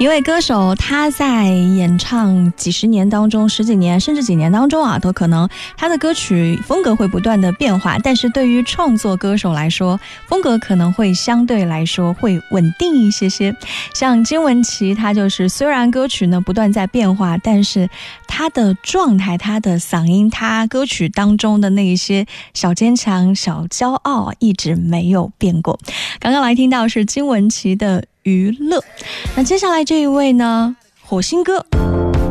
一位歌手，他在演唱几十年当中，十几年甚至几年当中啊，都可能他的歌曲风格会不断的变化，但是对于创作歌手来说，风格可能会相对来说会稳定一些些。像金玟岐，他就是虽然歌曲呢不断在变化，但是他的状态、他的嗓音、他歌曲当中的那一些小坚强、小骄傲一直没有变过。刚刚来听到是金玟岐的娱乐。那接下来这一位呢，火星哥